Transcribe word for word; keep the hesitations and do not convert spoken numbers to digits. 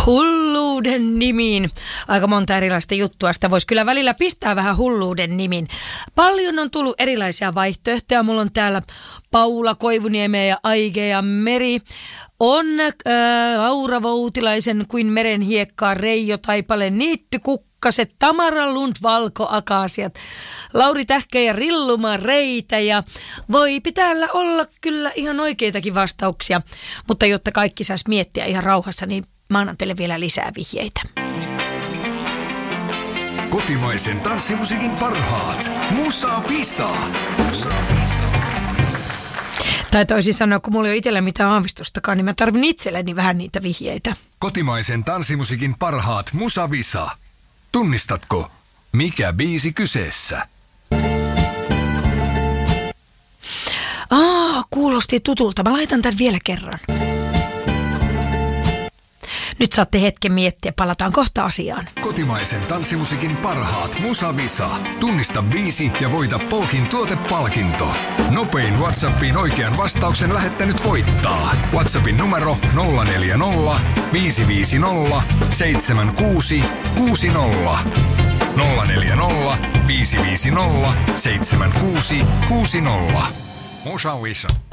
Hulluuden nimiin. Aika monta erilaista juttua. Sitä voisi kyllä välillä pistää vähän hulluuden nimiin. Paljon on tullut erilaisia vaihtoehtoja. Mulla on täällä Paula Koivuniemeä ja Aige ja Meri. On äh, Laura Voutilaisen kuin meren hiekkaa Reijo Taipale Niitty Kukkaset, Tamara Lund Valkoakaasiat, Lauri Tähkä ja Rilluma Reitä ja voi pitäällä olla kyllä ihan oikeitakin vastauksia. Mutta jotta kaikki saisi miettiä ihan rauhassa, niin mä annan teille vielä lisää vihjeitä. Kotimaisen tanssimusiikin parhaat. Musa Visa. Musa Visa. Tai toisin sanoa, kun mulla ei ole itsellä mitään aavistustakaan, niin mä tarvin itselleni vähän niitä vihjeitä. Kotimaisen tanssimusiikin parhaat Musa Visa. Tunnistatko, mikä biisi kyseessä? Aa, kuulosti tutulta. Mä laitan tän vielä kerran. Nyt saatte hetken miettiä, palataan kohta asiaan. Kotimaisen tanssimusiikin parhaat Musa Visa. Tunnista biisi ja voita Polkin tuotepalkinto. Nopein WhatsAppiin oikean vastauksen lähettänyt voittaa. WhatsAppin numero nolla neljä nolla, viisi viisi nolla, seitsemän kuusi kuusi nolla. nolla neljä nolla, viisi viisi nolla, seitsemän kuusi kuusi nolla. Musa Visa.